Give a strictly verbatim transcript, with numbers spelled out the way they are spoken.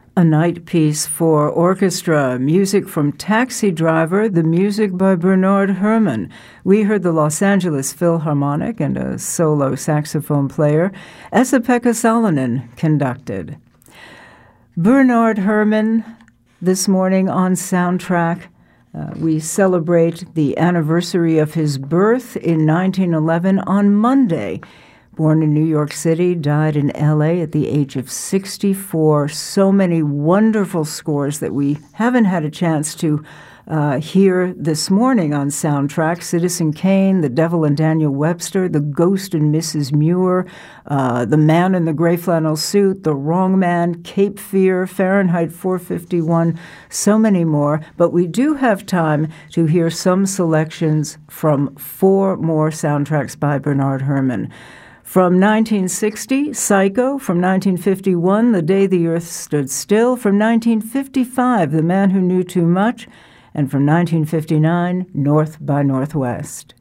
A night piece for orchestra, music from Taxi Driver, the music by Bernard Herrmann. We heard the Los Angeles Philharmonic and a solo saxophone player, Esa-Pekka Salonen, conducted. Bernard Herrmann, this morning on Soundtrack. Uh, we celebrate the anniversary of his birth in nineteen eleven on Monday. Born in New York City, died in L A at the age of sixty-four. So many wonderful scores that we haven't had a chance to uh, hear this morning on Soundtrack. Citizen Kane, The Devil and Daniel Webster, The Ghost and Missus Muir, uh, The Man in the Gray Flannel Suit, The Wrong Man, Cape Fear, Fahrenheit four fifty-one, so many more. But we do have time to hear some selections from four more soundtracks by Bernard Herrmann. From nineteen sixty, Psycho. From nineteen fifty-one, The Day the Earth Stood Still. From nineteen fifty-five, The Man Who Knew Too Much. And from nineteen fifty-nine, North by Northwest.